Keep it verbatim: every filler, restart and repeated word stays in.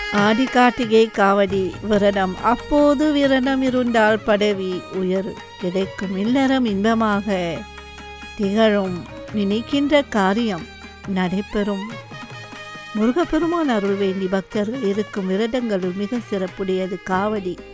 ஆடி கார்த்திகை காவடி விரதம் அப்போது விரதம் இருந்தால் பதவி உயர் கிடைக்கும், இல்லறம் இன்பமாக திகழும், நினைக்கின்ற காரியம் நடைபெறும். முருகப்பெருமான் அருள் வேண்டி பக்தர்கள் இருக்கும் விரதங்களுள் மிக சிறப்புடையது காவடி.